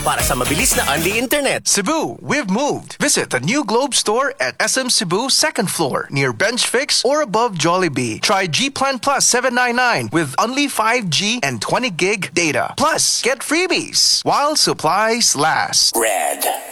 para sa mabilis na unli internet. Cebu, we've moved. Visit the new Globe store at SM Cebu 2nd floor near Bench Fix or above Jollibee. Try G Plan Plus 799 with only 5G and 20 gig data. Plus, get freebies while supplies last. Red.